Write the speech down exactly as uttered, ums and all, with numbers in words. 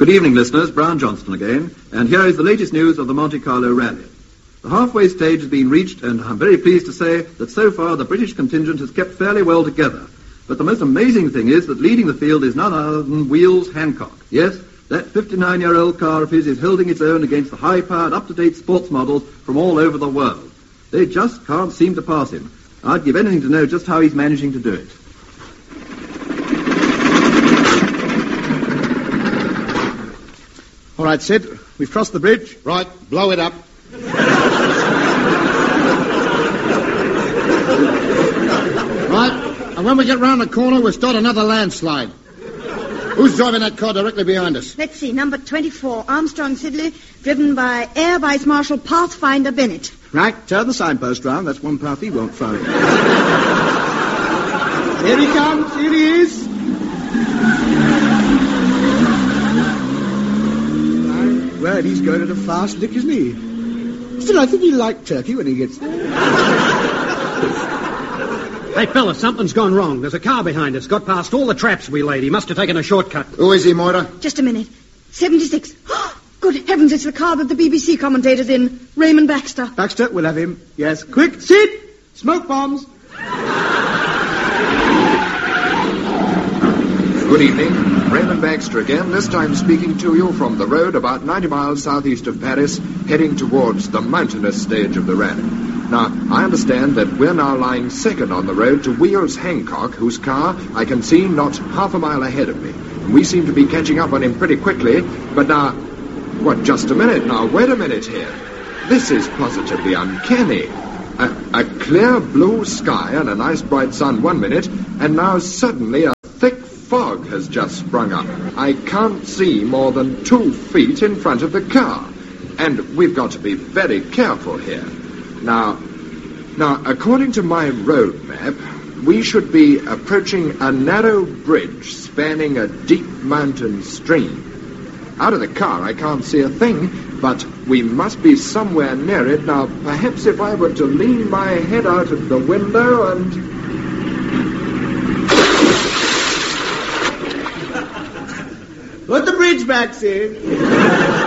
Good evening, listeners. Brian Johnston again, and here is the latest news of the Monte Carlo Rally. The halfway stage has been reached, and I'm very pleased to say that so far the British contingent has kept fairly well together. But the most amazing thing is that leading the field is none other than Wheels Hancock. Yes, that fifty-nine-year-old car of his is holding its own against the high-powered, up-to-date sports models from all over the world. They just can't seem to pass him. I'd give anything to know just how he's managing to do it. All right, Sid, we've crossed the bridge. Right, blow it up. Right, and when we get round the corner, we'll start another landslide. Who's driving that car directly behind us? Let's see, number twenty-four, Armstrong Sidley, driven by Air Vice Marshal Pathfinder Bennett. Right, turn the signpost round. That's one path he won't find. Here he comes, here he is. Well, he's going at a fast lick, isn't he? Still, I think he'll like Turkey when he gets there. Hey, fella, something's gone wrong. There's a car behind us. Got past all the traps we laid. He must have taken a shortcut. Who is he, Moira? Just a minute. seventy-six. Good heavens, it's the car that the B B C commentator's in. Raymond Baxter. Baxter, we'll have him. Yes, quick, Sid! Smoke bombs! Good evening. Raymond Baxter again, this time speaking to you from the road about ninety miles southeast of Paris, heading towards the mountainous stage of the rally. Now, I understand that we're now lying second on the road to Wheels Hancock, whose car I can see not half a mile ahead of me. And we seem to be catching up on him pretty quickly, but now... What, just a minute now, wait a minute here. This is positively uncanny. A, a clear blue sky and a nice bright sun one minute, and now suddenly a thick fog has just sprung up. I can't see more than two feet in front of the car. And we've got to be very careful here. Now, now, according to my road map, we should be approaching a narrow bridge spanning a deep mountain stream. Out of the car, I can't see a thing, but we must be somewhere near it. Now, perhaps if I were to lean my head out of the window and... Put the bridge back, Sid.